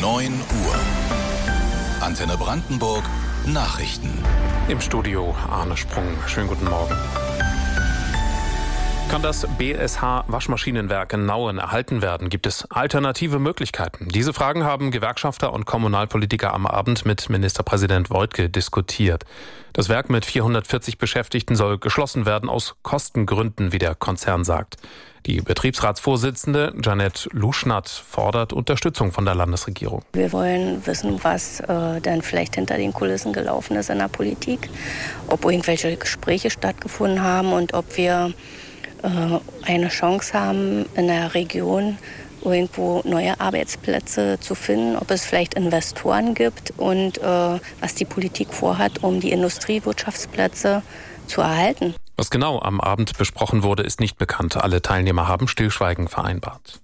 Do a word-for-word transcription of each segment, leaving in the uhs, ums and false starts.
neun Uhr. Antenne Brandenburg Nachrichten. Im Studio Arne Sprung. Schönen guten Morgen. Kann das B S H-Waschmaschinenwerk in Nauen erhalten werden? Gibt es alternative Möglichkeiten? Diese Fragen haben Gewerkschafter und Kommunalpolitiker am Abend mit Ministerpräsident Woidke diskutiert. Das Werk mit vierhundertvierzig Beschäftigten soll geschlossen werden aus Kostengründen, wie der Konzern sagt. Die Betriebsratsvorsitzende Janette Luschnatt fordert Unterstützung von der Landesregierung. Wir wollen wissen, was äh, dann vielleicht hinter den Kulissen gelaufen ist in der Politik, ob irgendwelche Gespräche stattgefunden haben und ob wir eine Chance haben, in der Region irgendwo neue Arbeitsplätze zu finden, ob es vielleicht Investoren gibt und äh, was die Politik vorhat, um die Industriewirtschaftsplätze zu erhalten. Was genau am Abend besprochen wurde, ist nicht bekannt. Alle Teilnehmer haben Stillschweigen vereinbart.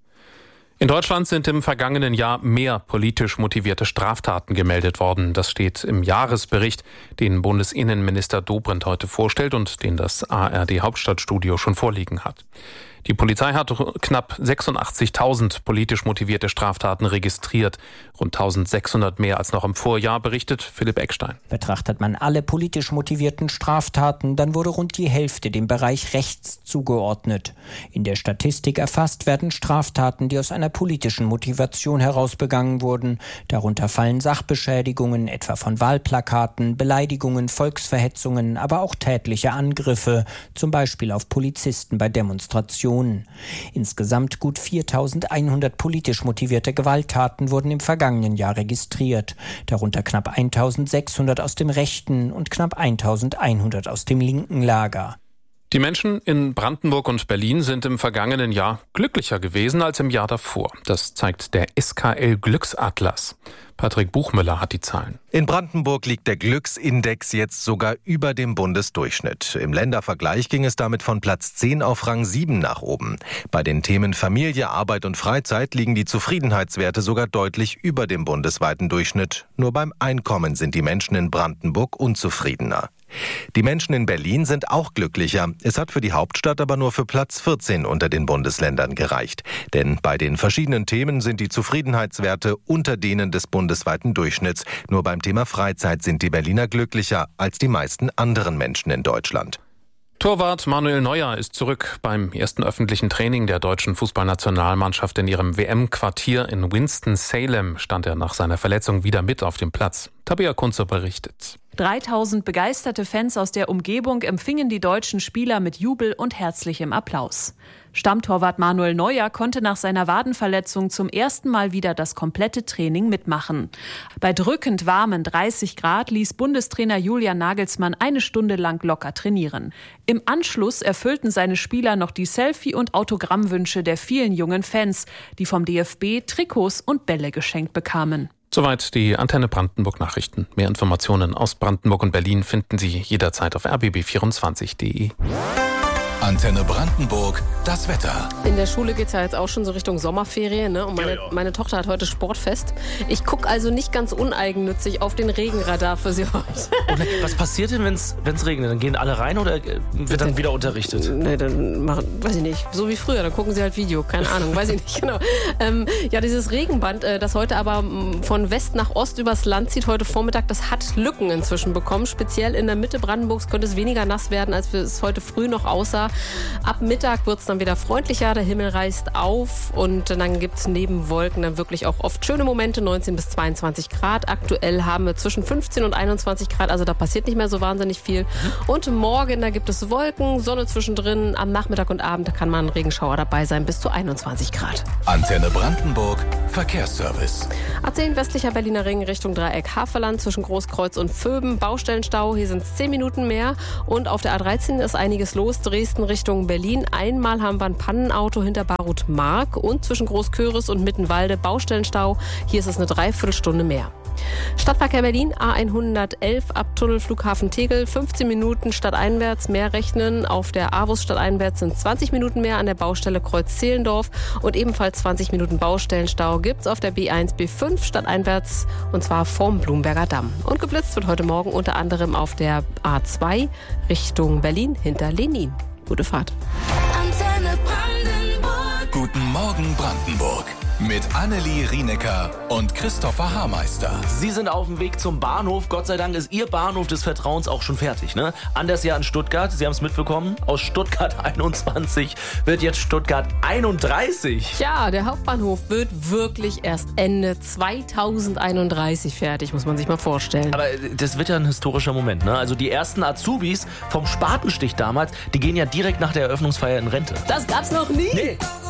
In Deutschland sind im vergangenen Jahr mehr politisch motivierte Straftaten gemeldet worden. Das steht im Jahresbericht, den Bundesinnenminister Dobrindt heute vorstellt und den das A R D-Hauptstadtstudio schon vorliegen hat. Die Polizei hat knapp sechsundachtzigtausend politisch motivierte Straftaten registriert. Rund eintausendsechshundert mehr als noch im Vorjahr, berichtet Philipp Eckstein. Betrachtet man alle politisch motivierten Straftaten, dann wurde rund die Hälfte dem Bereich rechts zugeordnet. In der Statistik erfasst werden Straftaten, die aus einer politischen Motivation heraus begangen wurden. Darunter fallen Sachbeschädigungen, etwa von Wahlplakaten, Beleidigungen, Volksverhetzungen, aber auch tätliche Angriffe, zum Beispiel auf Polizisten bei Demonstrationen. Insgesamt gut viertausendeinhundert politisch motivierte Gewalttaten wurden im vergangenen Jahr registriert. Darunter knapp eintausendsechshundert aus dem rechten und knapp eintausendeinhundert aus dem linken Lager. Die Menschen in Brandenburg und Berlin sind im vergangenen Jahr glücklicher gewesen als im Jahr davor. Das zeigt der S K L-Glücksatlas. Patrick Buchmüller hat die Zahlen. In Brandenburg liegt der Glücksindex jetzt sogar über dem Bundesdurchschnitt. Im Ländervergleich ging es damit von Platz zehn auf Rang sieben nach oben. Bei den Themen Familie, Arbeit und Freizeit liegen die Zufriedenheitswerte sogar deutlich über dem bundesweiten Durchschnitt. Nur beim Einkommen sind die Menschen in Brandenburg unzufriedener. Die Menschen in Berlin sind auch glücklicher. Es hat für die Hauptstadt aber nur für Platz vierzehn unter den Bundesländern gereicht. Denn bei den verschiedenen Themen sind die Zufriedenheitswerte unter denen des bundesweiten Durchschnitts. Nur beim Thema Freizeit sind die Berliner glücklicher als die meisten anderen Menschen in Deutschland. Torwart Manuel Neuer ist zurück. Beim ersten öffentlichen Training der deutschen Fußballnationalmannschaft in ihrem W M-Quartier in Winston-Salem stand er nach seiner Verletzung wieder mit auf dem Platz. Tabea Kunze berichtet. dreitausend begeisterte Fans aus der Umgebung empfingen die deutschen Spieler mit Jubel und herzlichem Applaus. Stammtorwart Manuel Neuer konnte nach seiner Wadenverletzung zum ersten Mal wieder das komplette Training mitmachen. Bei drückend warmen dreißig Grad ließ Bundestrainer Julian Nagelsmann eine Stunde lang locker trainieren. Im Anschluss erfüllten seine Spieler noch die Selfie- und Autogrammwünsche der vielen jungen Fans, die vom D F B Trikots und Bälle geschenkt bekamen. Soweit die Antenne Brandenburg Nachrichten. Mehr Informationen aus Brandenburg und Berlin finden Sie jederzeit auf r b b vierundzwanzig punkt d e. Antenne Brandenburg, das Wetter. In der Schule geht es ja jetzt auch schon so Richtung Sommerferien, ne? Und meine, ja, ja. meine Tochter hat heute Sportfest. Ich gucke also nicht ganz uneigennützig auf den Regenradar für sie heute. Und was passiert denn, wenn es regnet? Dann gehen alle rein oder wird dann wieder unterrichtet? Nee, dann machen, weiß ich nicht, so wie früher, dann gucken sie halt Video, keine Ahnung, weiß ich nicht genau. Ähm, ja, dieses Regenband, äh, das heute aber von West nach Ost übers Land zieht, heute Vormittag, das hat Lücken inzwischen bekommen. Speziell in der Mitte Brandenburgs könnte es weniger nass werden, als es heute früh noch aussah. Ab Mittag wird es dann wieder freundlicher, der Himmel reißt auf und dann gibt es neben Wolken dann wirklich auch oft schöne Momente, neunzehn bis zweiundzwanzig Grad. Aktuell haben wir zwischen fünfzehn und einundzwanzig Grad, also da passiert nicht mehr so wahnsinnig viel. Und morgen, da gibt es Wolken, Sonne zwischendrin, am Nachmittag und Abend, da kann man ein Regenschauer dabei sein, bis zu einundzwanzig Grad. Antenne Brandenburg, Verkehrsservice. A zehn westlicher Berliner Ring Richtung Dreieck Havelland zwischen Großkreuz und Vöben, Baustellenstau, hier sind es zehn Minuten mehr und auf der A dreizehn ist einiges los, Dresden Richtung Berlin. Einmal haben wir ein Pannenauto hinter Barut-Mark und zwischen Großköris und Mittenwalde Baustellenstau. Hier ist es eine Dreiviertelstunde mehr. Stadtverkehr Berlin, A hundertelf ab Tunnel Flughafen Tegel, fünfzehn Minuten stadteinwärts mehr rechnen. Auf der A-Bus stadteinwärts sind zwanzig Minuten mehr an der Baustelle Kreuz-Zehlendorf und ebenfalls zwanzig Minuten Baustellenstau gibt es auf der B eins B fünf stadteinwärts und zwar vorm Blumberger Damm. Und geblitzt wird heute Morgen unter anderem auf der A zwei Richtung Berlin hinter Lenin. Gute Fahrt. Antenne Brandenburg. Guten Morgen Brandenburg. Mit Annelie Rienecker und Christopher Haarmeister. Sie sind auf dem Weg zum Bahnhof. Gott sei Dank ist Ihr Bahnhof des Vertrauens auch schon fertig, ne? Anders ja in Stuttgart. Sie haben es mitbekommen. Aus Stuttgart einundzwanzig wird jetzt Stuttgart einunddreißig. Ja, der Hauptbahnhof wird wirklich erst Ende zweitausendeinunddreißig fertig, muss man sich mal vorstellen. Aber das wird ja ein historischer Moment, ne? Also die ersten Azubis vom Spatenstich damals, die gehen ja direkt nach der Eröffnungsfeier in Rente. Das gab's noch nie. Nee.